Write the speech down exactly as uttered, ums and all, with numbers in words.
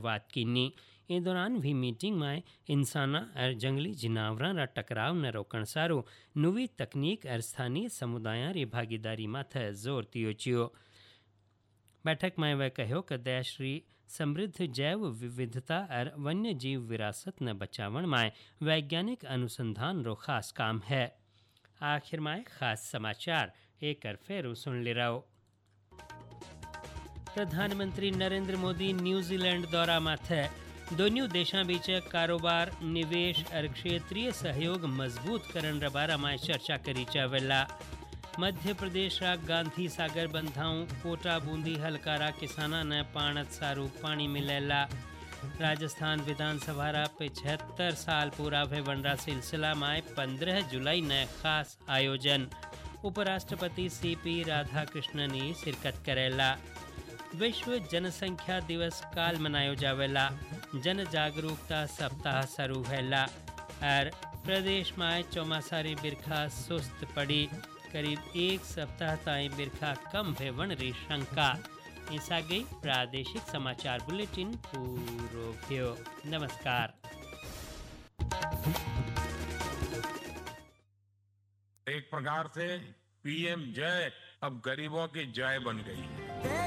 शुरुआत कीनी। इस दौरान भी मीटिंग में इंसाना और जंगली जिनावरां रा टकराव न रोकण सारू नवी तकनीक और स्थानीय समुदायां री भागीदारी माथे जोर दियो चियो। बैठक में वह कहो कि देश री समृद्ध जैव विविधता और वन्य जीव विरासत न बचावण में वैज्ञानिक अनुसंधान रो खास काम है। आखिर में खास समाचार एक फेरू सुन ले रहो। प्रधानमंत्री नरेंद्र मोदी न्यूजीलैंड दौरा माथे दोनों देशों बीच कारोबार निवेश और क्षेत्रीय सहयोग मजबूत करन रे बारे में चर्चा करी चावेला। मध्य प्रदेश रा गांधी सागर बंधाऊ कोटा बूंदी हलकारा किसाना ने पाणत सारू पानी मिलेला। राजस्थान विधानसभा रा पचहत्तर साल पूरा होने रा सिलसिला में पंद्रह जुलाई ने खास आयोजन। उपराष्ट्रपति सी पी राधाकृष्णन ने शिरकत करेला। विश्व जनसंख्या दिवस काल मनायो जावेला। जन जागरूकता सप्ताह शुरू हैला और प्रदेश में चौमासारी बिरखा सुस्त पड़ी। करीब एक सप्ताह ताई बिरखा कम होवण री शंका। ऐसा गई प्रादेशिक समाचार बुलेटिन पूरो भयो। नमस्कार। एक प्रकार से पीएम जय अब गरीबों की जय बन गई है।